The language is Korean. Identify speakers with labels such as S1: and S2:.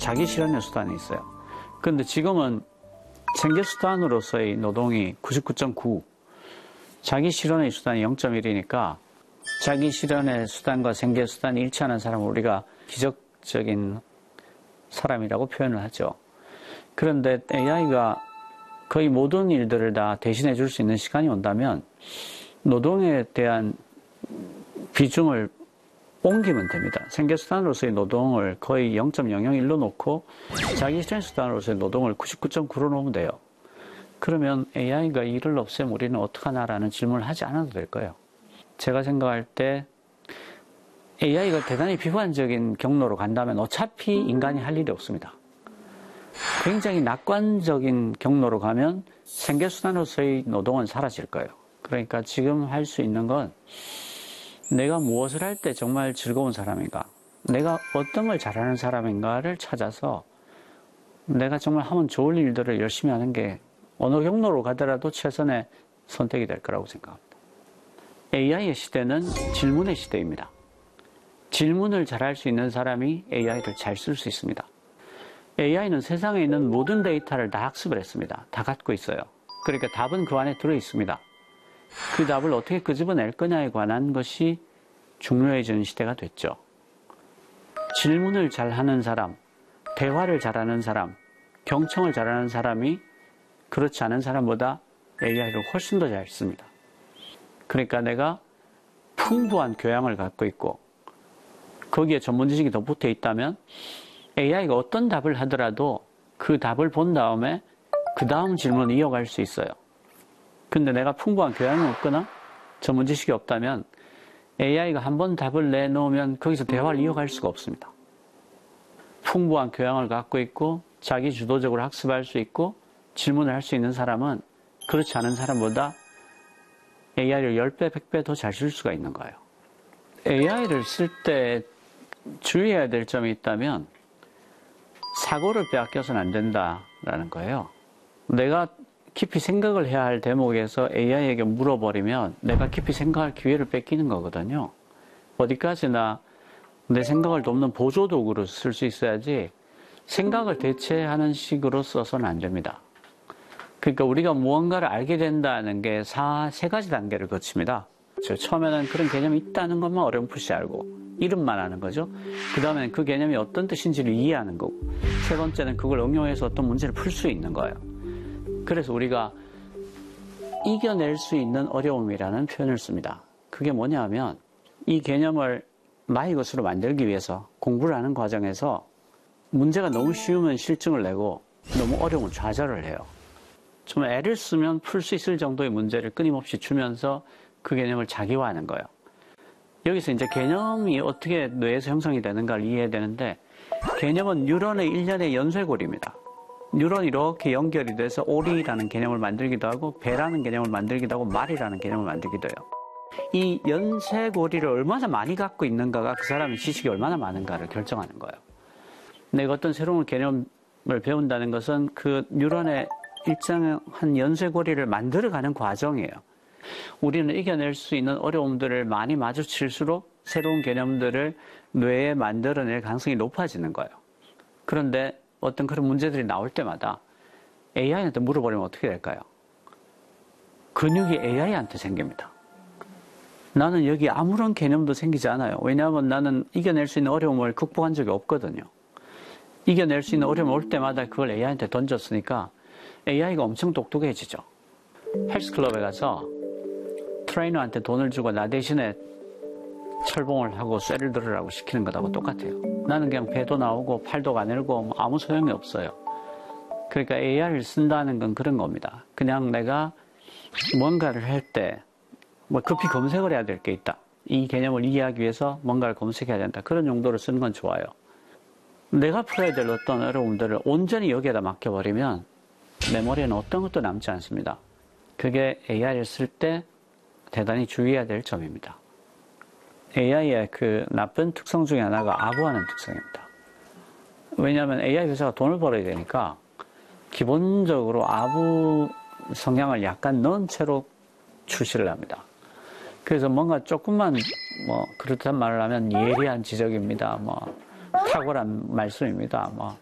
S1: 자기 실현의 수단이 있어요. 그런데 지금은 생계 수단으로서의 노동이 99.9, 자기 실현의 수단이 0.1이니까 자기 실현의 수단과 생계 수단이 일치하는 사람을 우리가 기적적인 사람이라고 표현을 하죠. 그런데 AI가 거의 모든 일들을 다 대신해 줄 수 있는 시간이 온다면 노동에 대한 비중을 옮기면 됩니다. 생계수단으로서의 노동을 거의 0.001로 놓고 자기 실현 수단으로서의 노동을 99.9로 놓으면 돼요. 그러면 AI가 일을 없애면 우리는 어떡하나라는 질문을 하지 않아도 될 거예요. 제가 생각할 때 AI가 대단히 비관적인 경로로 간다면 어차피 인간이 할 일이 없습니다. 굉장히 낙관적인 경로로 가면 생계수단으로서의 노동은 사라질 거예요. 그러니까 지금 할 수 있는 건 내가 무엇을 할 때 정말 즐거운 사람인가, 내가 어떤 걸 잘하는 사람인가를 찾아서 내가 정말 하면 좋을 일들을 열심히 하는 게 어느 경로로 가더라도 최선의 선택이 될 거라고 생각합니다. AI의 시대는 질문의 시대입니다. 질문을 잘할 수 있는 사람이 AI를 잘 쓸 수 있습니다. AI는 세상에 있는 모든 데이터를 다 학습을 했습니다. 다 갖고 있어요. 그러니까 답은 그 안에 들어 있습니다. 그 답을 어떻게 끄집어낼 거냐에 관한 것이 중요해지는 시대가 됐죠. 질문을 잘하는 사람, 대화를 잘하는 사람, 경청을 잘하는 사람이 그렇지 않은 사람보다 AI를 훨씬 더 잘 씁니다. 그러니까 내가 풍부한 교양을 갖고 있고 거기에 전문 지식이 더 붙어 있다면 AI가 어떤 답을 하더라도 그 답을 본 다음에 그 다음 질문을 이어갈 수 있어요. 근데 내가 풍부한 교양이 없거나 전문 지식이 없다면 AI가 한번 답을 내놓으면 거기서 대화를 이어갈 수가 없습니다. 풍부한 교양을 갖고 있고 자기 주도적으로 학습할 수 있고 질문을 할 수 있는 사람은 그렇지 않은 사람보다 AI를 10배, 100배 더 잘 쓸 수가 있는 거예요. AI를 쓸 때 주의해야 될 점이 있다면 사고를 빼앗겨서는 안 된다라는 거예요. 내가 깊이 생각을 해야 할 대목에서 AI에게 물어버리면 내가 깊이 생각할 기회를 뺏기는 거거든요. 어디까지나 내 생각을 돕는 보조도구로 쓸 수 있어야지 생각을 대체하는 식으로 써서는 안 됩니다. 그러니까 우리가 무언가를 알게 된다는 게 세 가지 단계를 거칩니다. 처음에는 그런 개념이 있다는 것만 어렴풋이 알고 이름만 아는 거죠. 그 다음에는 그 개념이 어떤 뜻인지를 이해하는 거고 세 번째는 그걸 응용해서 어떤 문제를 풀 수 있는 거예요. 그래서 우리가 이겨낼 수 있는 어려움이라는 표현을 씁니다. 그게 뭐냐 하면 이 개념을 나의 것으로 만들기 위해서 공부를 하는 과정에서 문제가 너무 쉬우면 실증을 내고 너무 어려우면 좌절을 해요. 좀 애를 쓰면 풀 수 있을 정도의 문제를 끊임없이 주면서 그 개념을 자기화하는 거예요. 여기서 이제 개념이 어떻게 뇌에서 형성이 되는가를 이해해야 되는데 개념은 뉴런의 일련의 연쇄고리입니다. 뉴런이 이렇게 연결이 돼서 오리라는 개념을 만들기도 하고 배라는 개념을 만들기도 하고 말이라는 개념을 만들기도 해요. 이 연쇄고리를 얼마나 많이 갖고 있는가가 그 사람의 지식이 얼마나 많은가를 결정하는 거예요. 내가 어떤 새로운 개념을 배운다는 것은 그 뉴런의 일정한 연쇄고리를 만들어가는 과정이에요. 우리는 이겨낼 수 있는 어려움들을 많이 마주칠수록 새로운 개념들을 뇌에 만들어낼 가능성이 높아지는 거예요. 그런데 어떤 그런 문제들이 나올 때마다 AI한테 물어버리면 어떻게 될까요? 근육이 AI한테 생깁니다. 나는 여기 아무런 개념도 생기지 않아요. 왜냐하면 나는 이겨낼 수 있는 어려움을 극복한 적이 없거든요. 이겨낼 수 있는 어려움이 올 때마다 그걸 AI한테 던졌으니까 AI가 엄청 똑똑해지죠. 헬스클럽에 가서 트레이너한테 돈을 주고 나 대신에 철봉을 하고 쇠를 들으라고 시키는 것하고 똑같아요. 나는 그냥 배도 나오고 팔도 가늘고 아무 소용이 없어요. 그러니까 AI를 쓴다는 건 그런 겁니다. 그냥 내가 뭔가를 할 때 뭐 급히 검색을 해야 될 게 있다. 이 개념을 이해하기 위해서 뭔가를 검색해야 된다. 그런 용도로 쓰는 건 좋아요. 내가 풀어야 될 어떤 어려움들을 온전히 여기에다 맡겨버리면 내 머리에는 어떤 것도 남지 않습니다. 그게 AI를 쓸 때 대단히 주의해야 될 점입니다. AI의 그 나쁜 특성 중에 하나가 아부하는 특성입니다. 왜냐하면 AI 회사가 돈을 벌어야 되니까 기본적으로 아부 성향을 약간 넣은 채로 출시를 합니다. 그래서 뭔가 조금만 그렇단 말을 하면 예리한 지적입니다. 탁월한 말씀입니다.